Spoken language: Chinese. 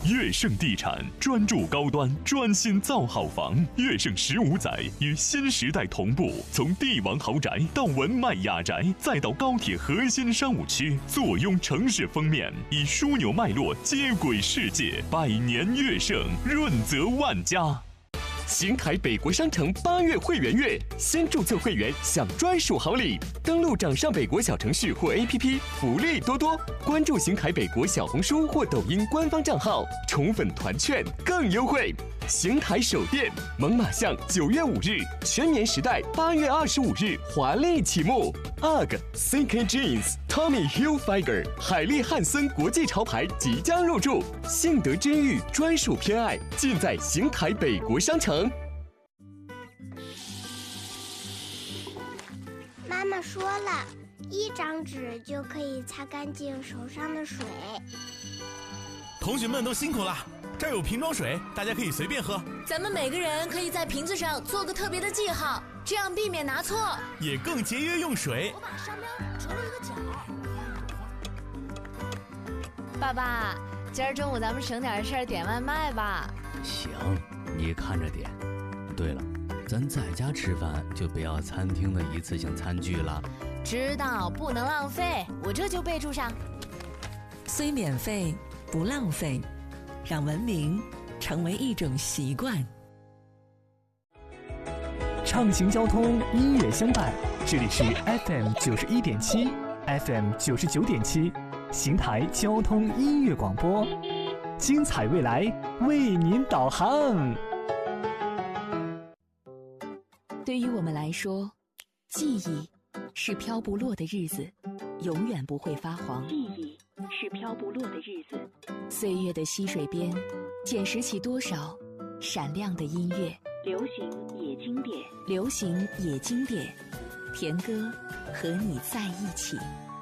悦盛地产专注高端，专心造好房。悦盛15载与新时代同步，从帝王豪宅到文迈雅宅，再到高铁核心商务区，坐拥城市封面，以枢纽脉络接轨世界。百年悦盛，润泽万家。邢台北国商城8月会员月，先注册会员享专属好礼。登录掌上北国小程序或 APP， 福利多多。关注邢台北国小红书或抖音官方账号，宠粉团券更优惠。邢台首店猛犸象9月5日，全棉时代8月25日华丽启幕。UGG、CK Jeans、Tommy Hilfiger、海利汉森国际潮牌即将入驻，幸得之遇专属偏爱，尽在邢台北国商城。 妈妈说了，1张纸就可以擦干净手上的水。 同学们都辛苦了，这儿有瓶装水，大家可以随便喝。 咱们每个人可以在瓶子上做个特别的记号，这样避免拿错， 也更节约用水。 我把商标折了一个角。爸爸，今儿中午咱们省点事儿点外卖吧。 行，你看着点。对了，咱在家吃饭就不要餐厅的一次性餐具了。 知道，不能浪费，我这就备注上。 虽免费，不浪费，让文明成为一种习惯。 畅行交通，音乐相伴，这里是 FM 91.7 FM 99.7邢台交通音乐广播，精彩未来为您导航。 对于我们来说，记忆是飘不落的日子，永远不会发黄。记忆是飘不落的日子，岁月的溪水边，捡拾起多少闪亮的音乐。流行也经典，流行也经典，田歌和你在一起。